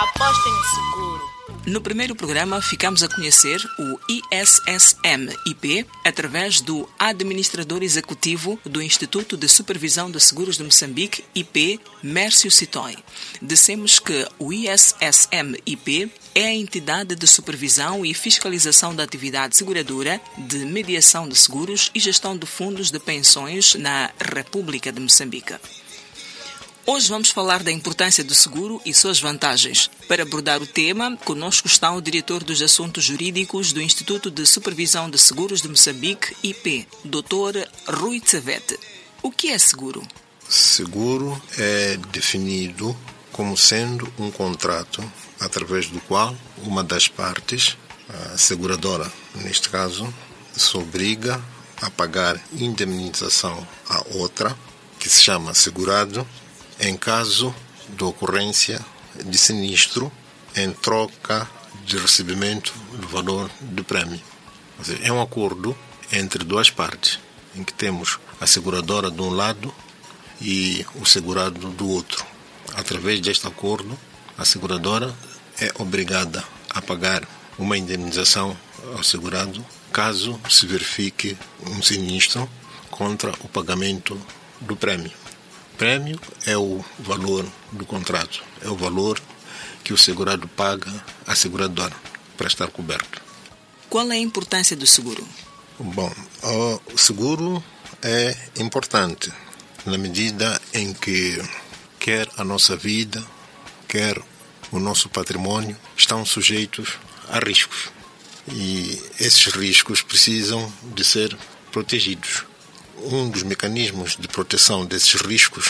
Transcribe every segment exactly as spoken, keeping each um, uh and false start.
Apostem no seguro. No primeiro programa, ficamos a conhecer o I S S M I P através do administrador executivo do Instituto de Supervisão de Seguros de Moçambique, I P, Mércio Citói. Dissemos que o I S S M I P é a entidade de supervisão e fiscalização da atividade seguradora, de mediação de seguros e gestão de fundos de pensões na República de Moçambique. Hoje vamos falar da importância do seguro e suas vantagens. Para abordar o tema, conosco está o diretor dos assuntos jurídicos do Instituto de Supervisão de Seguros de Moçambique, I P, doutor Rui Tsavete. O que é seguro? Seguro é definido como sendo um contrato através do qual uma das partes, a seguradora neste caso, se obriga a pagar indemnização à outra, que se chama segurado, em caso de ocorrência de sinistro em troca de recebimento do valor do prémio. Ou seja, é um acordo entre duas partes, em que temos a seguradora de um lado e o segurado do outro. Através deste acordo, a seguradora é obrigada a pagar uma indemnização ao segurado caso se verifique um sinistro contra o pagamento do prémio. O prémio é o valor do contrato, é o valor que o segurado paga à seguradora para estar coberto. Qual é a importância do seguro? Bom, o seguro é importante na medida em que quer a nossa vida, quer o nosso patrimônio estão sujeitos a riscos. E esses riscos precisam de ser protegidos. Um dos mecanismos de proteção desses riscos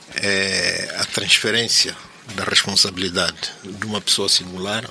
é a transferência da responsabilidade de uma pessoa singular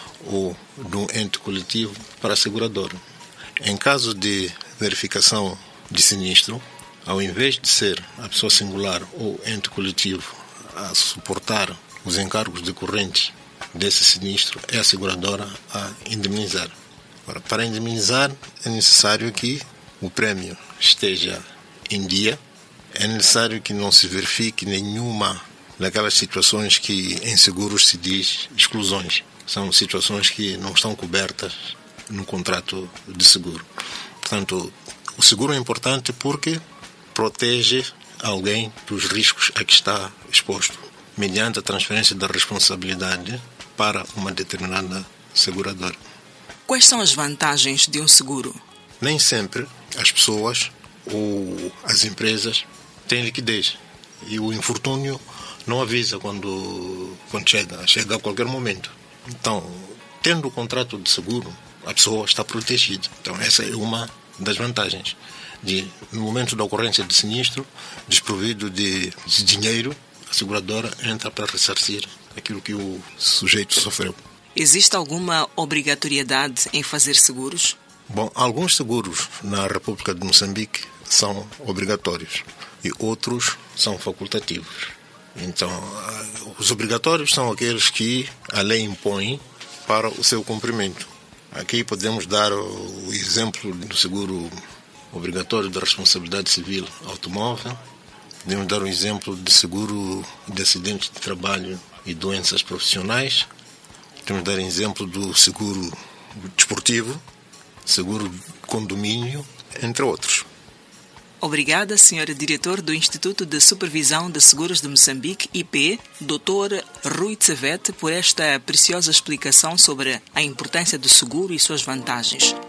ou de um ente coletivo para a seguradora. Em caso de verificação de sinistro, ao invés de ser a pessoa singular ou ente coletivo a suportar os encargos decorrentes desse sinistro, é a seguradora a indemnizar. Agora, para indemnizar é necessário que o prémio esteja em dia, é necessário que não se verifique nenhuma daquelas situações que em seguros se diz exclusões. São situações que não estão cobertas no contrato de seguro. Portanto, o seguro é importante porque protege alguém dos riscos a que está exposto, mediante a transferência da responsabilidade para uma determinada seguradora. Quais são as vantagens de um seguro? Nem sempre as pessoas ou as empresas têm liquidez e o infortúnio não avisa quando, quando chega, chega a qualquer momento. Então, tendo o contrato de seguro, a pessoa está protegida. Então, essa é uma das vantagens. De, no momento da ocorrência de sinistro, desprovido de, de dinheiro, a seguradora entra para ressarcir aquilo que o sujeito sofreu. Existe alguma obrigatoriedade em fazer seguros? Bom, alguns seguros na República de Moçambique são obrigatórios e outros são facultativos. Então, os obrigatórios são aqueles que a lei impõe para o seu cumprimento. Aqui podemos dar o exemplo do seguro obrigatório da responsabilidade civil automóvel. Podemos dar um exemplo de seguro de acidentes de trabalho e doenças profissionais. Podemos dar um exemplo do seguro desportivo, seguro de condomínio, entre outros. Obrigada, senhora diretor do Instituto de Supervisão de Seguros de Moçambique, I P, doutor Rui Tsavete, por esta preciosa explicação sobre a importância do seguro e suas vantagens.